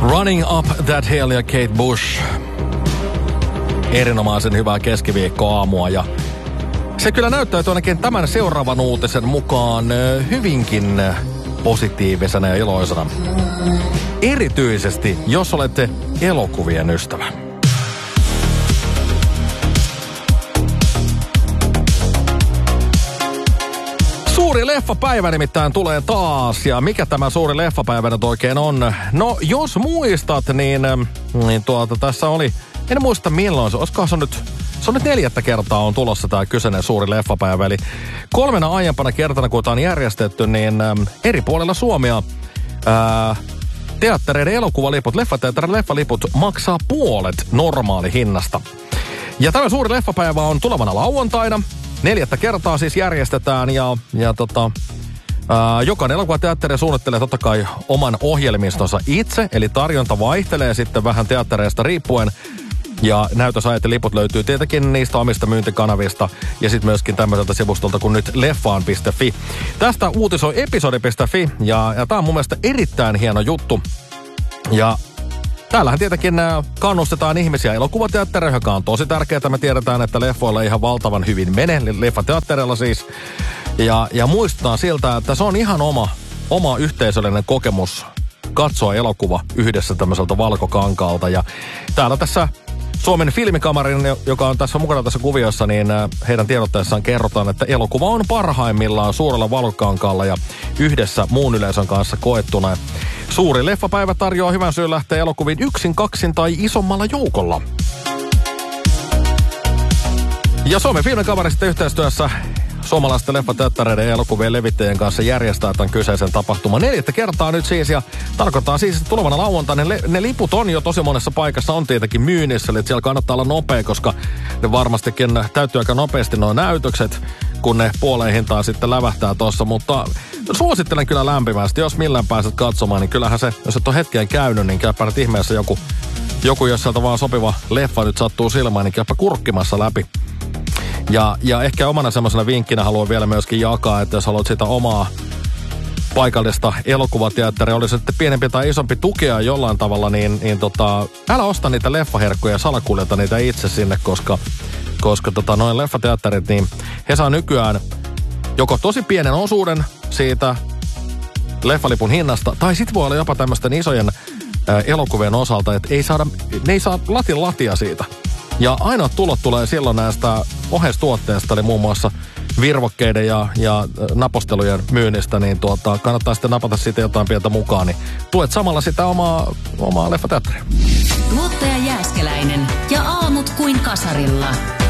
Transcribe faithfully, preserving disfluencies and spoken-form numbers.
Running Up That Hill ja Kate Bush. Erinomaisen hyvää keskiviikkoaamua ja se kyllä näyttäytyy ainakin tämän seuraavan uutisen mukaan hyvinkin positiivisena ja iloisena. Erityisesti, jos olette elokuvien ystävä. Suuri leffapäivä nimittäin tulee taas, ja mikä tämä suuri leffapäivä nyt oikein on? No, jos muistat, niin, niin tuota, tässä oli, en muista milloin se, olisikohan se nyt, se on nyt neljättä kertaa on tulossa tämä kyseinen suuri leffapäivä, eli kolmena aiempana kertana, kun tämä on järjestetty, niin äm, eri puolilla Suomea ää, teattereiden elokuvaliput, leffateatterin leffaliput maksaa puolet normaali hinnasta. Ja tämä suuri leffapäivä on tulevana lauantaina. Neljättä kertaa siis järjestetään ja, ja tota, ää, jokainen elokuvateatteri suunnittelee totta kai oman ohjelmistonsa itse, eli tarjonta vaihtelee sitten vähän teattereista riippuen. Ja näytösajat ja liput löytyy tietenkin niistä omista myyntikanavista ja sitten myöskin tämmöiseltä sivustolta kuin nyt leffaan piste fi. Tästä uutisoi episodi piste fi ja, ja tämä on mun mielestä erittäin hieno juttu. Ja täällähän tietenkin kannustetaan ihmisiä elokuvateattereihin, joka on tosi tärkeää. Me tiedetään, että leffoilla ihan valtavan hyvin menee, leffateattereilla siis. Ja, ja muistetaan siltä, että se on ihan oma, oma yhteisöllinen kokemus katsoa elokuva yhdessä tämmöiseltä valkokankaalta. Ja täällä tässä Suomen filmikamarin, joka on tässä mukana tässä kuviossa, niin heidän tiedotteessaan kerrotaan, että elokuva on parhaimmillaan suurella valkokankaalla ja yhdessä muun yleisön kanssa koettuna. Suuri leffapäivä tarjoaa hyvän syyn lähteä elokuviin yksin, kaksin tai isommalla joukolla. Ja Suomen filmikamarin sitten yhteistyössä suomalaisten leffateattereiden ja elokuvien levittäjien kanssa järjestää tämän kyseisen tapahtuman neljättä kertaa nyt siis. Ja tarkoittaa siis, että tulevana lauantaina ne, ne liput on jo tosi monessa paikassa on tietenkin myynnissä. Eli siellä kannattaa olla nopea, koska ne varmastikin täytyy aika nopeasti nuo näytökset, kun ne puoleen hintaan sitten lävähtää tuossa. Mutta suosittelen kyllä lämpimästi, jos millään pääset katsomaan, niin kyllähän se, jos et ole hetkeen käynyt, niin käypä nyt ihmeessä joku, joku jos sieltä vaan sopiva leffa nyt sattuu silmään, niin käypä kurkkimassa läpi. Ja, ja ehkä omana semmoisena vinkkinä haluan vielä myöskin jakaa, että jos haluat sitä omaa paikallista elokuvateatteria, oli se sitten pienempi tai isompi tukea jollain tavalla, niin, niin tota, älä osta niitä leffaherkkuja ja salakuljeta niitä itse sinne, koska, koska tota, noin leffateatterit, niin he saa nykyään joko tosi pienen osuuden siitä leffalipun hinnasta, tai sit voi olla jopa tämmöisten isojen ä, elokuvien osalta, että ei saada, ne ei saa latin latia siitä. Ja ainoat tulot tulee silloin näistä oheistuotteista, eli muun muassa virvokkeiden ja, ja napostelujen myynnistä, niin tuota, kannattaa sitten napata siitä jotain pientä mukaan, niin tuet samalla sitä omaa, omaa leffateatteria. Tuottaja Jääskeläinen ja aamut kuin kasarilla.